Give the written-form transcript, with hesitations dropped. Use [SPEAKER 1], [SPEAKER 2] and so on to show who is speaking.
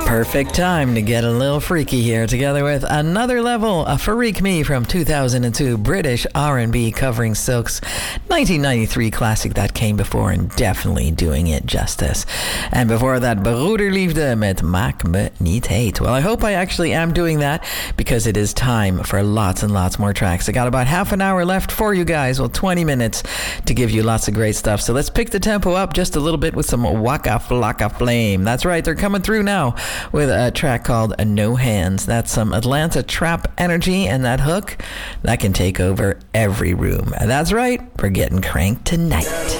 [SPEAKER 1] Perfect time to get a little freaky here, together with Another Level, a Freak Me from 2002 British R&B covering Silk's 1993 classic that came before and definitely doing it justice. And before that, Broederliefde met Maak me niet heet. Well, I hope I actually am doing that, because it is time for lots and lots more tracks. I got about half an hour left for you guys, well, 20 minutes to give you lots of great stuff. So let's pick the tempo up just a little bit with some Waka Flocka Flame. That's right, they're coming through now with a track called No Hands. That's some Atlanta trap energy, and that hook, that can take over every room. And that's right, we're getting cranked tonight.